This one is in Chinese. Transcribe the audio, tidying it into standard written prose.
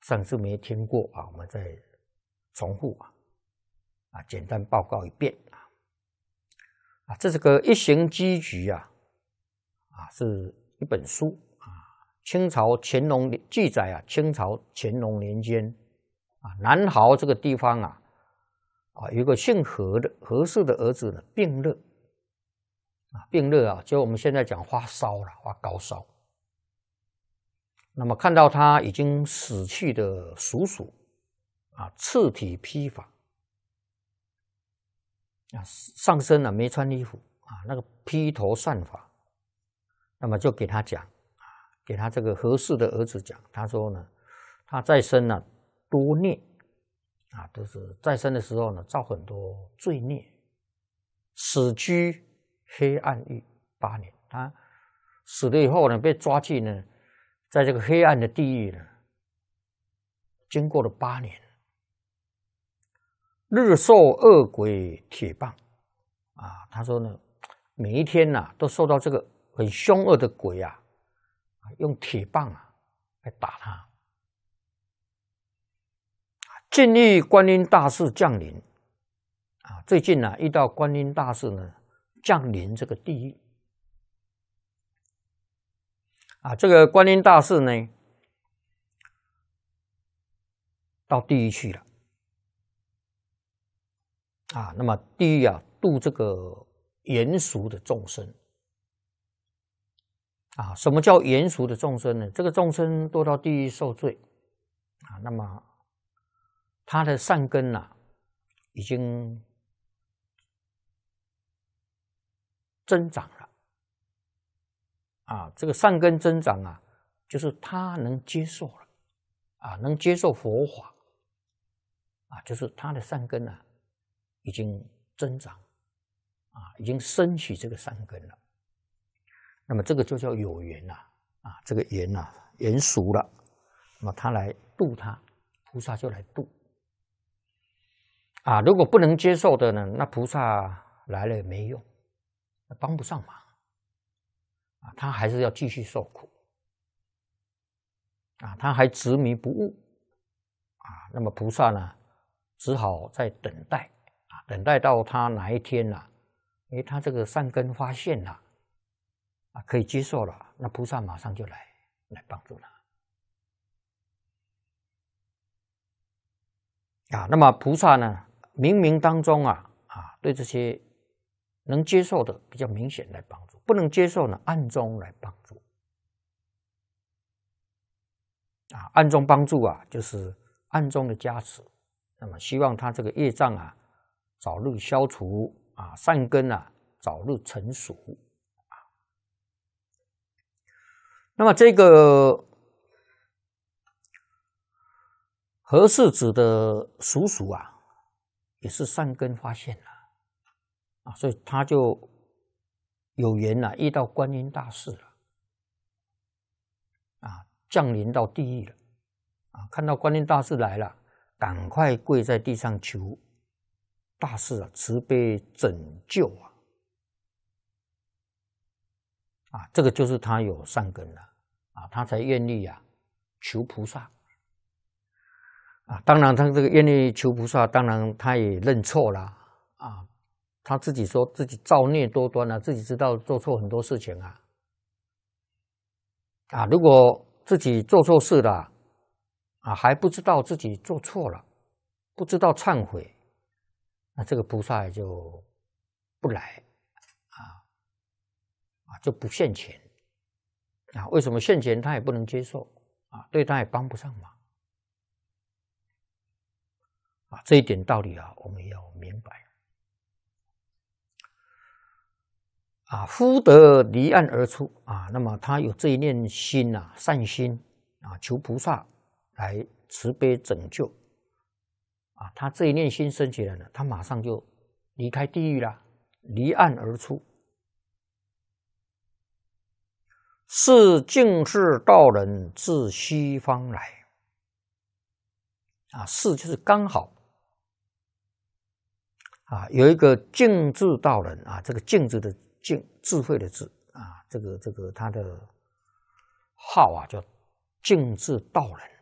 上次没听过啊，我们再重复简单报告一遍这是个一行机局是一本书清朝乾隆记载清朝乾隆年间南豪这个地方有一个姓何氏的儿子呢病热病热就我们现在讲发烧了，发高烧。那么看到他已经死去的叔叔赤体披发上身没穿衣服那个披头散发，那么就给他讲给他这个何氏的儿子讲，他说呢，他在生多孽都是在生的时候呢造很多罪孽，死居黑暗狱8年。他死了以后呢，被抓进呢，在这个黑暗的地狱呢，经过了8年，日受恶鬼铁棒他说呢，每一天都受到这个很凶恶的鬼用铁棒来打他。近遇观音大士降临最近遇到观音大士呢降临这个地狱这个观音大士呢到地狱去了那么地狱度这个严俗的众生什么叫严俗的众生呢？这个众生都到地狱受罪那么他的善根已经增长了这个善根增长就是他能接受了能接受佛法就是他的善根已经增长已经升起这个善根了。那么这个就叫有缘这个缘缘熟了，那么他来度他，菩萨就来度如果不能接受的呢，那菩萨来了也没用，帮不上忙他还是要继续受苦他还执迷不悟那么菩萨呢只好在等待等待到他哪一天他这个善根发现了可以接受了，那菩萨马上就来帮助他那么菩萨呢冥冥当中对这些能接受的比较明显来帮助，不能接受呢暗中来帮助暗中帮助就是暗中的加持，那么希望他这个业障早日消除善根早日成熟那么这个何氏子的叔叔也是善根发现了所以他就有缘遇到观音大士了降临到地狱了看到观音大士来了，赶快跪在地上求大士慈悲拯救这个就是他有善根了他才愿意求菩萨当然他这个愿意求菩萨，当然他也认错了他自己说自己造孽多端自己知道做错很多事情如果自己做错事了还不知道自己做错了，不知道忏悔，那这个菩萨也就不来就不现前为什么现前他也不能接受对他也帮不上忙这一点道理我们要明白夫得离岸而出那么他有这一念心善心求菩萨来慈悲拯救他这一念心升起来了，他马上就离开地狱了，离岸而出。是净智道人自西方来是就是刚好有一个净智道人这个净字的净，智慧的智这个他的号叫净智道人